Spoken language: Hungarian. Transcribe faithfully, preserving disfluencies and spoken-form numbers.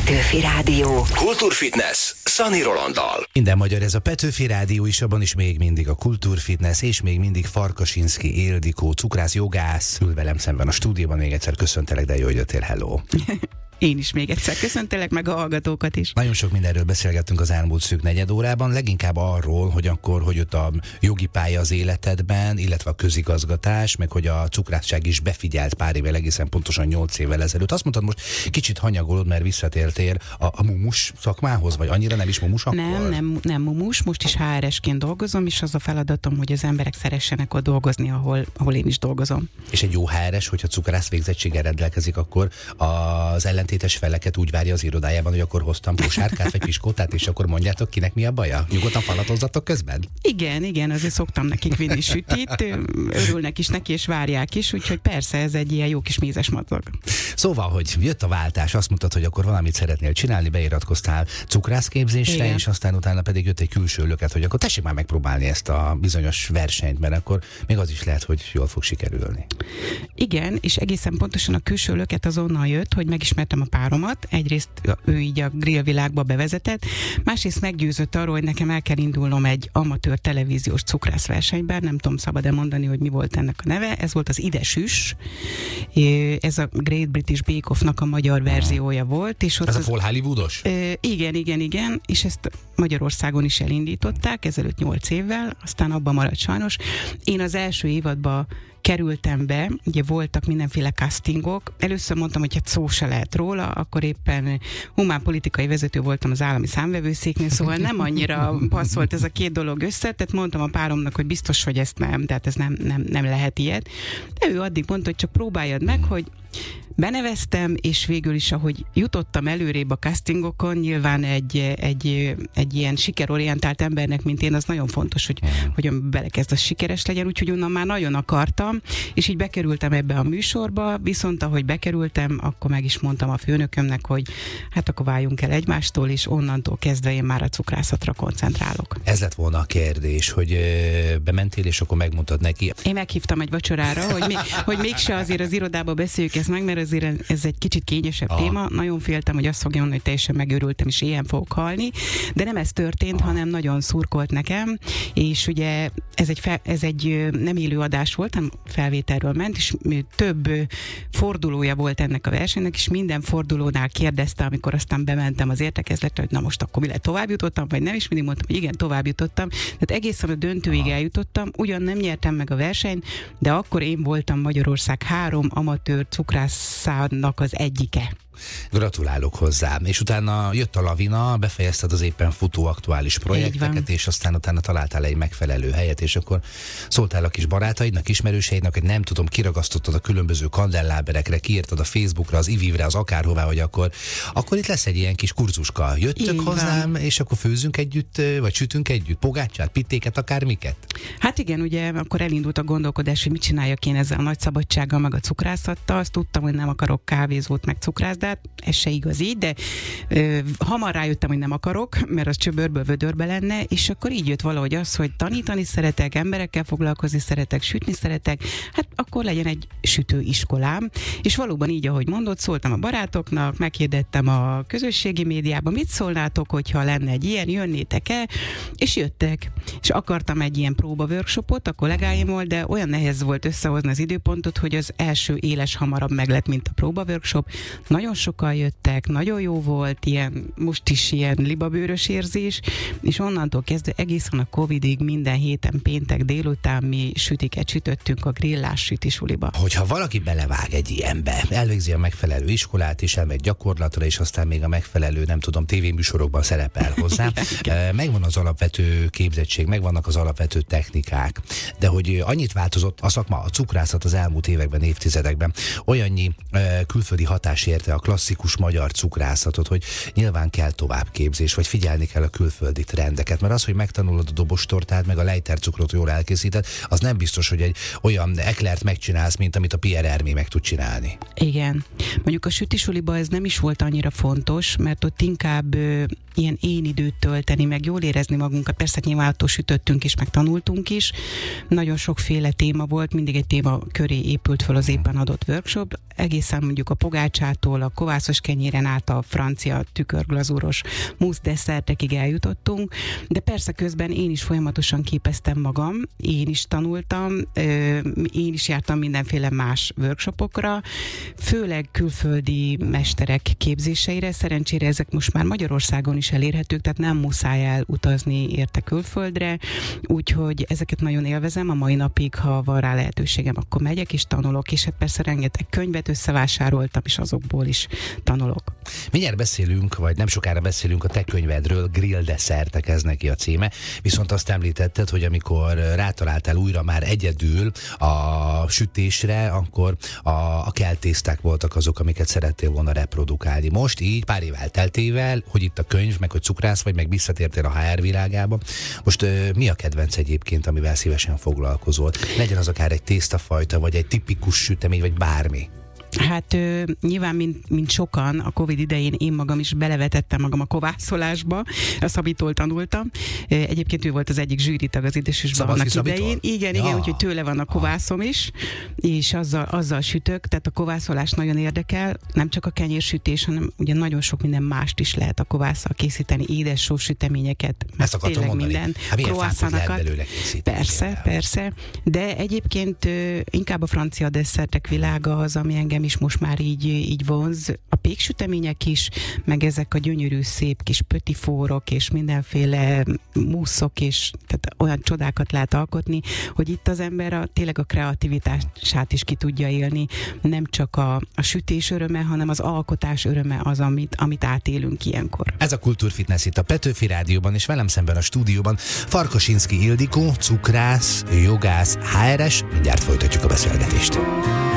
Petőfi Rádió. Kultúrfitness Szani Rolanddal. Minden magyar, ez a Petőfi Rádió is, abban is még mindig a Kultúrfitness, és még mindig Farkasinszky Ildikó, cukrász, jogász, ül velem szemben a stúdióban. Még egyszer köszöntelek, de jó, hogy jöttél, hello. Én is még egyszer köszöntelek, meg a hallgatókat is. Nagyon sok mindenről beszélgettünk az elmúlt szűk negyed órában, leginkább arról, hogy akkor, hogy ott a jogi pálya az életedben, illetve a közigazgatás, meg hogy a cukrászság is befigyelt pár évvel, egészen pontosan nyolc évvel ezelőtt. Azt mondtad, most kicsit hanyagolod, mert visszatértél a, a mumus szakmához, vagy annyira nem is mumus akkor? Nem, nem, nem mumus, most is há er esként dolgozom, és az a feladatom, hogy az emberek szeressenek ott dolgozni, ahol, ahol én is dolgozom. És egy jó há er es, hogyha cukrász végzettséggel rendelkezik, akkor az ellentétes feleket úgy várja az irodájában, hogy akkor hoztam kosárkát vagy piskótát, és akkor mondjátok, kinek mi a baja? Nyugodtan falatozzatok közben? Igen, igen, azért szoktam nekik vinni sütit, örülnek is neki, és várják is, úgyhogy persze ez egy ilyen jó kis mézes madzag. Szóval, hogy jött a váltás, azt mondtad, hogy akkor valamit szeretnél csinálni, beiratkoztál cukrászképzésre, igen. És aztán utána pedig jött egy külső löket, hogy akkor tessék már megpróbálni ezt a bizonyos versenyt, mert akkor még az is lehet, hogy jól fog sikerülni. Igen, és egészen pontosan a külső löket azonnal jött, hogy megismertem a páromat. Egyrészt ő így a grillvilágba bevezetett, másrészt meggyőzött arról, hogy nekem el kell indulnom egy amatőr televíziós cukrászversenyben, nem tudom szabad-e mondani, hogy mi volt ennek a neve, ez volt az Ide Süss, ez a Great British Bake Off-nak a magyar verziója volt. És ott ez az, a full Hollywoodos? Igen, igen, igen, és ezt Magyarországon is elindították, ezelőtt nyolc évvel, aztán abban maradt sajnos. Én az első évadban kerültem be, ugye voltak mindenféle castingok. Először mondtam, hogy hát szó se lehet róla, akkor éppen humán politikai vezető voltam az állami számvevőszéknél, szóval nem annyira passzolt ez a két dolog össze, tehát mondtam a páromnak, hogy biztos, hogy ezt nem, tehát ez nem, nem, nem lehet ilyet. De ő addig mondta, hogy csak próbáljad meg, hogy beneveztem, és végül is, ahogy jutottam előrébb a castingokon, nyilván egy, egy, egy ilyen sikerorientált embernek, mint én, az nagyon fontos, hogy, hogy belekezd, az sikeres legyen, úgyhogy onnan már nagyon akartam, és így bekerültem ebbe a műsorba, viszont ahogy bekerültem, akkor meg is mondtam a főnökömnek, hogy hát akkor váljunk el egymástól, és onnantól kezdve én már a cukrászatra koncentrálok. Ez lett volna a kérdés, hogy ö, bementél, és akkor megmondtad neki. Én meghívtam egy vacsorára, hogy, mi, hogy mégse azért az irodába beszéljük ezt meg, mert azért ez egy kicsit kényesebb Aha. téma. Nagyon féltem, hogy azt fogja mondani, hogy teljesen megőrültem, és ilyen fogok halni, de nem ez történt, Aha. hanem nagyon szurkolt nekem, és ugye ez egy, fe, ez egy nem élő adás volt, hanem felvételről ment, és több fordulója volt ennek a versenynek, és minden fordulónál kérdezte, amikor aztán bementem az értekezletre, hogy na most akkor mi lett, tovább jutottam, vagy nem, is mindig mondtam, hogy igen, tovább jutottam. Tehát egészen a döntőig Aha. eljutottam, ugyan nem nyertem meg a versenyt, de akkor én voltam Magyarország három amatőr cukrászának az egyike. Gratulálok hozzá. És utána jött a lavina, befejezted az éppen futó aktuális projekteket, és aztán utána találtál egy megfelelő helyet, és akkor szóltál a kis barátaidnak, ismerőseidnek, hogy nem tudom, kiragasztottad a különböző kandelláberekre, kiírtad a Facebookra, az ivivre, az akárhová, hogy akkor, akkor itt lesz egy ilyen kis kurzuska. Jöttök Így hozzám, van. És akkor főzünk együtt, vagy sütünk együtt, pogácsát, pittéket, akármiket? Hát igen, ugye akkor elindult a gondolkodás, hogy mit csináljak én ezzel a nagy szabadsággal, meg a cukrászattal. Azt tudtam, hogy nem akarok kávézót, meg cukrászdát. Ez se igaz így, de ö, hamar rájöttem, hogy nem akarok, mert az csöbörből vödörbe lenne, és akkor így jött valahogy az, hogy tanítani szeretek, emberekkel foglalkozni szeretek, sütni szeretek, hát akkor legyen egy sütőiskolám, és valóban így, ahogy mondod, szóltam a barátoknak, meghirdettem a közösségi médiában, mit szólnátok, hogyha lenne egy ilyen, jönnétek-e, és jöttek, és akartam egy ilyen próba workshopot a kollégáimmal, de olyan nehéz volt összehozni az időpontot, hogy az első éles hamarabb meg lett, mint a próba workshop. Nagyon sokan jöttek, nagyon jó volt, ilyen, most is ilyen libabőrös érzés, és onnantól kezdve egészen a Covidig minden héten péntek délután mi sütiket sütöttünk a grillás sütisuliba. Hogyha valaki belevág egy ilyenbe, elvégzi a megfelelő iskolát, és elmegy gyakorlatra, és aztán még a megfelelő, nem tudom, tévéműsorokban szerepel hozzá, megvan az alapvető képzettség, megvannak az alapvető technikák, de hogy annyit változott a szakma, a cukrászat az elmúlt években, évtizedekben, olyannyi külföldi hatás érte a klasszikus magyar cukrászatot, hogy nyilván kell továbbképzés, vagy figyelni kell a külföldi trendeket, mert az, hogy megtanulod a dobostortát, meg a lejtercukrot jól elkészíted, az nem biztos, hogy egy olyan eklert megcsinálsz, mint amit a Pierre Hermé meg tud csinálni. Igen. Mondjuk a sütisuliba ez nem is volt annyira fontos, mert ott inkább ilyen én időt tölteni, meg jól érezni magunkat. Persze nyilván attól sütöttünk is, meg tanultunk is. Nagyon sokféle téma volt, mindig egy téma köré épült föl az éppen adott workshop. Egészen mondjuk a pogácsától, a kovászos kenyéren át a francia tükörglazúros musz desszertekig eljutottunk, de persze közben én is folyamatosan képeztem magam, én is tanultam, én is jártam mindenféle más workshopokra, főleg külföldi mesterek képzéseire. Szerencsére ezek most már Magyarországon is elérhetők, tehát nem muszáj elutazni érte külföldre, úgyhogy ezeket nagyon élvezem. A mai napig, ha van rá lehetőségem, akkor megyek és tanulok, és hát persze rengeteg könyvet összevásároltam, és azokból is tanulok. Mindjárt beszélünk, vagy nem sokára beszélünk a te könyvedről, Grill desszertek, ez neki a címe, viszont azt említetted, hogy amikor rátaláltál újra már egyedül a sütésre, akkor a, a keltészták voltak azok, amiket szerettél volna reprodukálni. Most így pár év elteltével, hogy itt a könyv, meg hogy cukrász vagy, meg visszatértél a há er világába. Most ö, mi a kedvenc egyébként, amivel szívesen foglalkozol? Legyen az akár egy tésztafajta, vagy egy tipikus sütemény, vagy bármi. Hát ö, nyilván, mint, mint sokan, a Covid idején én magam is belevetettem magam a kovászolásba, a Szabitól tanultam. Egyébként ő volt az egyik zsűritag az Édesüsben annak idején. Igen, ja. igen, úgyhogy tőle van a kovászom is, és azzal, azzal sütök, tehát a kovászolás nagyon érdekel, nem csak a kenyérsütés, hanem ugye nagyon sok minden mást is lehet a kovásszal készíteni, édes sós süteményeket, ezt akartam mondani. Minden, hát croissanokat. Persze, el. persze, de egyébként ö, inkább a francia desszertek világa az, ami engem is most már így, így vonz. A péksütemények is, meg ezek a gyönyörű, szép kis pötifórok, és mindenféle muszok, és tehát olyan csodákat lehet alkotni, hogy itt az ember a, tényleg a kreativitását is ki tudja élni. Nem csak a, a sütés öröme, hanem az alkotás öröme az, amit, amit átélünk ilyenkor. Ez a Kultúrfitness itt a Petőfi Rádióban, és velem szemben a stúdióban Farkasinszky Ildikó, cukrász, jogász, há er es. Mindjárt folytatjuk a beszélgetést.